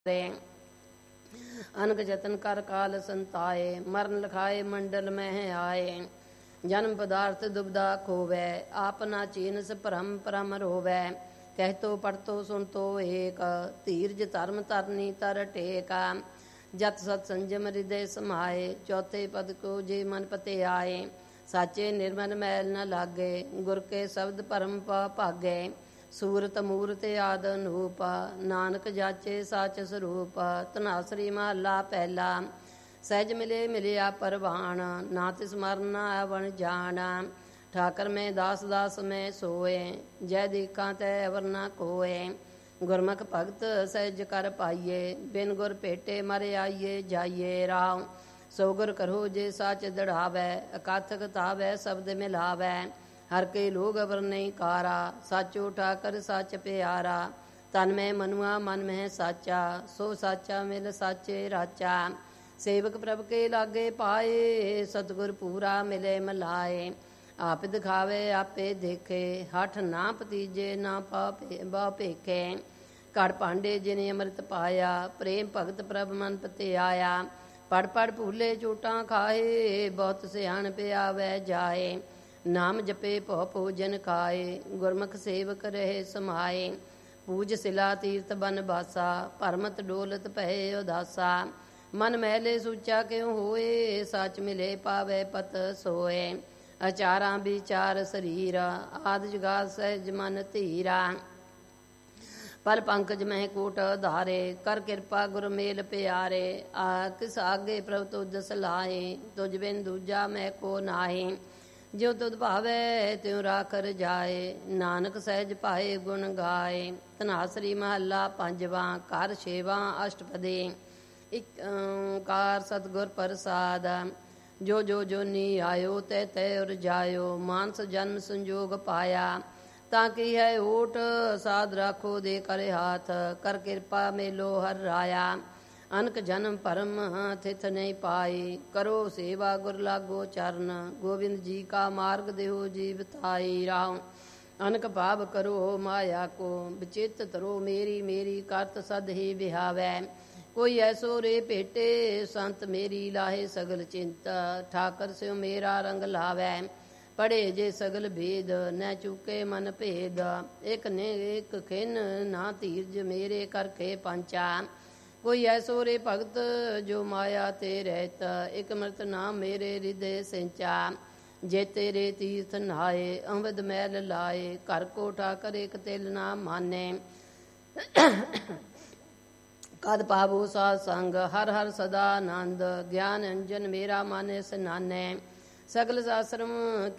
अनक जतन कर काल संताए, मरण लखाए मंडल में आए। जन्म पदार्थ दुबदा खोवै, आपना चीनस भरम परम रोवै। कहतो पढ़तो सुनतो एक, धीरज धर्म तरनी तर टेका। जत सत संजम हृदय समाए, चौथे पद को जे मन पते आए। साचे निर्मल मैल न लागे, गुर के शब्द परम भागे। सूरत मूरत आद अनूप, नानक जाचे साच स्वरूप। धनासरी महला पहला, सहज मिले मिलिया परवान। ना तिस मरन अवन जान, ठाकर में दास दास में सोए। जय दीखा तै अवर न कोए, गुरमुख भगत सहज कर पाइए। बिन गुर भेटे मर आइए जाइए राव। सो गुर करो जे साच दढ़ावै, अकाथ कतावै शब्द मिलावै। हर के लोग अवर नहीं कारा, साचो ठाकर साच प्यारा। तन में मनुआ मन में साचा, सो साचा मिल साचे राचा। सेवक प्रभ के लागे पाए, सतगुर पूरा मिले मिलाए। आप दिखावे आपे देखे, हठ ना भतीजे ना बा पेखे। कड़ पांडे जिने अमृत पाया, प्रेम भगत प्रभ मन पते आया। पढ़ पढ़ भूले चोटां खाए, बहुत सियाण पियावै जाए। नाम जपे भौ भोजन खाए, गुरमुख सेवक रहे समाए। पूज सिला तीर्थ बन बासा, परमत डोलत पहे उदासा। मन मैले सूचा क्यों होए, सच मिले पावे पत सोए। अचारा विचार शरीर, आद जुगाद सहज मन धीरा। पल पंकज मह कोट धारे, कर कृपा गुर मेल प्यारे। किस आगे प्रभ तुझ सलाहे, तुझ बिन दूजा मैं को नाहे। जो तुध भावै त्यों राखर जाए, नानक सहज पाए गुण गाए। धनासरी महला पंजवा, कर छेवा अष्टपदी। एक ओंकार सतगुर प्रसाद, जो जो जोनी आयो तै तै उर जायो। मानस जन्म संजोग पाया, ताकि है ओट साध राखो दे करे हाथ। कर कृपा मेलो हर राया, अनक जन्म परम थित नहीं पाई। करो सेवा गुर लागो चरण, गोविंद जी का मार्ग देहो जीवताई राम। अनक भाव करो माया को, विचित तरो मेरी मेरी करत सद ही बिहावै। कोई ऐसो रे भेटे संत मेरी लाहे सगल चिंता। ठाकर से मेरा रंग लावै, पढ़े जे सगल भेद न चूके मन भेद। एक ने एक खिन ना धीरज मेरे करके पंचा। कोई ऐसो रे भगत जो माया ते रहता, एक मृत नाम मेरे हृदय सिंचा। जे तेरे तीर्थ नहाए, अमृत मैल लाए। कर को ठाकर एक तिल ना माने, कद पावो साध संग। हर हर सदा आनंद, ज्ञान अंजन मेरा माने स्नाने। सगल शास्त्रम